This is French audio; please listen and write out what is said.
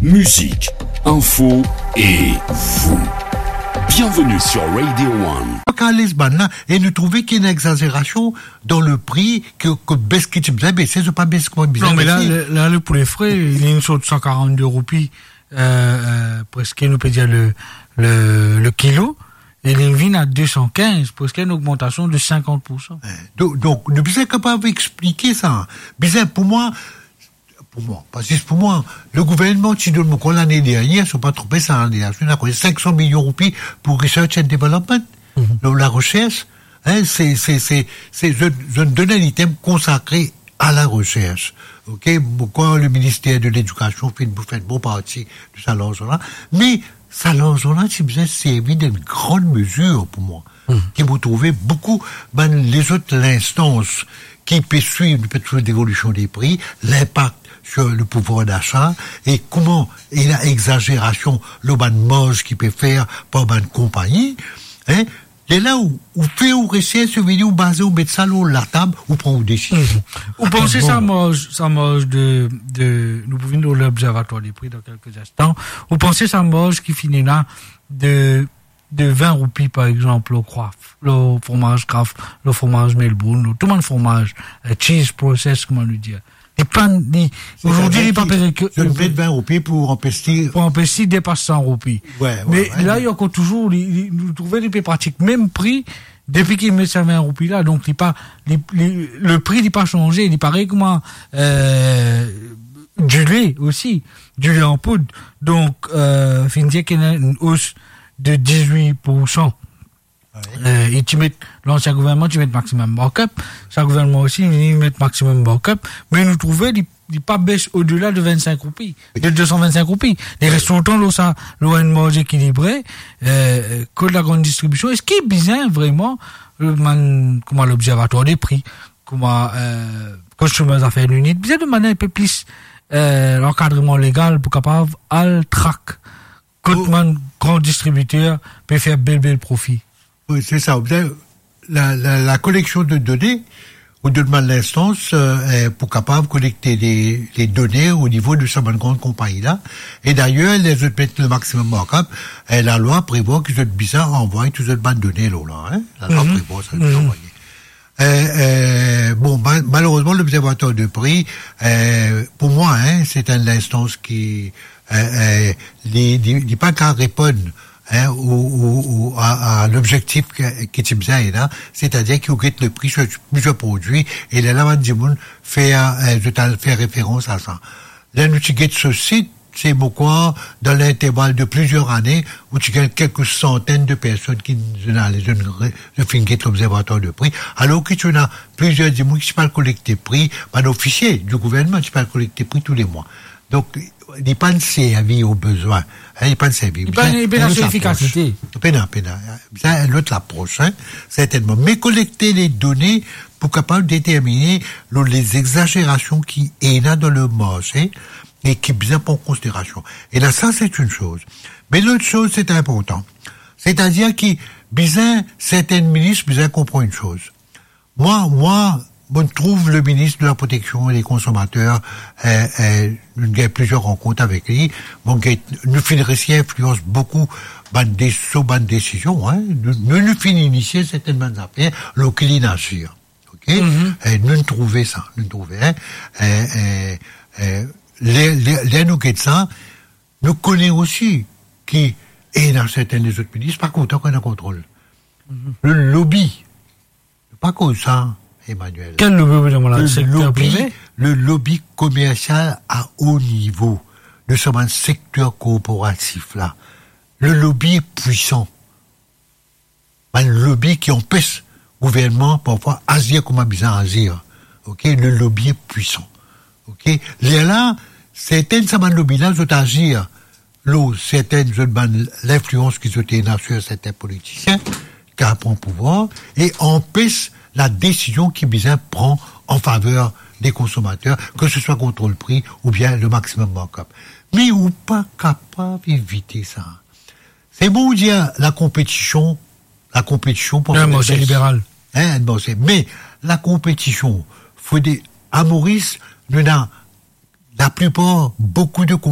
musique, info et vous. Bienvenue sur Radio One. Et nous trouvons qu'il y a une exagération dans le prix que baisse qui bien baissé, c'est pas baisse comme bizarre. Non, mais là, le poulet frais, il est une sorte de 142 roupies, presque, nous peut dire le kilo. Et il vient à 215, presque une augmentation de 50%. Donc, nous sommes capables d'expliquer ça. Bizarre, pour moi, parce que pour moi, le gouvernement, si donne mon l'année dernière, sont pas trompés ça, il y a 500 millions de roupies pour research and development. Donc, la recherche, je donne un item consacré à la recherche. Ok? Pourquoi le ministère de l'Éducation fait une bonne partie de ça là. Mais, ça là, c'est bien servi d'une grande mesure pour moi. Qui vous trouvez beaucoup, les autres instances qui peuvent suivre l'évolution des prix, l'impact sur le pouvoir d'achat, et comment, et la exagération, le marge qui peut faire par une compagnie, hein, et là où fait ou récit, se veut dire, ou basé, ou mettre ça, la table, ou prend une décision. Vous pensez ça mange de, nous pouvons dans l'observatoire des prix dans quelques instants, vous pensez ça mange qui finit là, de 20 roupies, par exemple, le fromage Kraft, le fromage Melbourne, tout le monde fromage, cheese process, comment le dire. Et pas, aujourd'hui, il n'est pas payé que. Je mets 20 roupies pour empêcher. Pour empêcher dépasse 100 roupies. Mais là, il y a encore toujours, nous trouvons des pratiques même prix, depuis qu'il met ça 20 roupies là, donc le prix n'est pas changé, il paraît comment, du lait aussi, du lait en poudre. Donc, fin dire qu'il y a une hausse de 18%. Et tu mets, l'ancien gouvernement, tu mets maximum markup. Ce gouvernement aussi, il met maximum markup. Mais nous trouvons, il pas baisse au-delà de 25 roupies. De 225 roupies. Les restaurants, là, une marge équilibrée, que la grande distribution. Est-ce qu'il est bien, vraiment, comment l'observatoire des prix, comment, Consommateurs Affaires Unies, bien de manière un peu plus, l'encadrement légal pour capable, al track. Quand grand distributeur peut faire bel profit. Oui, c'est ça. La collection de données, ou de l'instance, pour capable collecter les données au niveau de cette grande compagnie-là. Et d'ailleurs, les autres mettent le maximum markup. Et la loi prévoit que les bizarres envoient toutes ces bandes de données, là, hein. La loi prévoit ça, malheureusement, l'observatoire de prix, pour moi, hein, c'est une instance qui, n'est pas qu'à répondre, hein, à l'objectif qui est bien là, c'est-à-dire qu'il guette le prix sur plusieurs produits, et là, fait référence à ça. Là, nous, tu guettes ce site, c'est pourquoi, dans l'intervalle de plusieurs années, où tu gagnes quelques centaines de personnes qui guettent l'observatoire de prix, alors que tu as plusieurs mois qui parlent collecter prix, par l'officier du gouvernement, qui parlent collecter prix tous les mois. Donc, il n'est pas de servi aux besoins. Il n'est pas de servi. Il n'est pas de l'efficacité. C'est l'autre approche, hein, certainement. Mais collecter les données pour capable déterminer les exagérations qui est là dans le marché et qui bien prend en considération. Et là, ça, c'est une chose. Mais l'autre chose, c'est important. C'est-à-dire que, bien, certains ministres, bien, comprennent une chose. Moi, on trouve le ministre de la protection des consommateurs, nous avons plusieurs rencontres avec lui, nous finissons influence beaucoup, bonne décision, hein, nous finissons initier certaines bonnes affaires, l'auquel agir. Ok? Nous trouvons ça, les nous guettons ça, nous connaissons aussi qui est dans certains des autres ministres, par contre, qu'on a contrôle. Le lobby, pas comme ça, Emmanuel. Quel lobby dans le secteur privé? Le lobby commercial à haut niveau, de ce secteur coopératif là. Le lobby est puissant. Le lobby qui empêche le gouvernement parfois agir comme un bizarre agir. Ok? Le lobby est puissant. Ok? Là, certaines lobbies là, sont agir. Certaines, l'influence qu'ils ont sur certains politiciens, qui prennent pouvoir, et empêchent la décision qui bien prend en faveur des consommateurs, que ce soit contre le prix ou bien le maximum markup. Mais ou pas capable d'éviter ça. C'est beau dire la compétition pour le marché libéral. Hein, mais la compétition, à Maurice, nous avons la plupart, beaucoup de